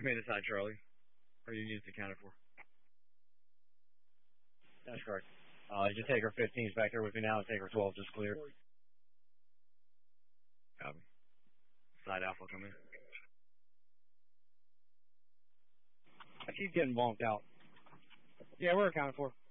I mean, aside Charlie. Or units accounted for. That's correct. Just take her 15s back there with me now and take her 12 just clear. Copy. Side alpha come in. I keep getting bonked out. Yeah, we're accounted for.